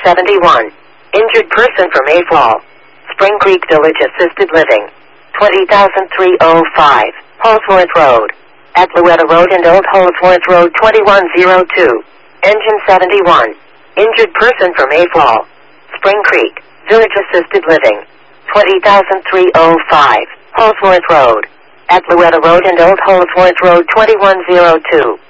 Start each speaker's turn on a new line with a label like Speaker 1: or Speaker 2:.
Speaker 1: 71. Injured person from Mayfall. Spring Creek Village Assisted Living. 20,305. Holsworth Road. At Louetta Road and Old Holsworth Road 2102. Engine 71. Injured person from Mayfall. Spring Creek Village Assisted Living. 20,305. Holsworth Road. At Louetta Road and Old Holsworth Road 2102.